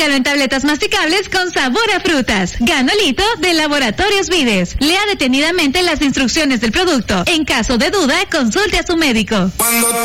Búscalo en tabletas masticables con sabor a frutas. Ganolito de Laboratorios Vides. Lea detenidamente las instrucciones del producto. En caso de duda, consulte a su médico. Cuando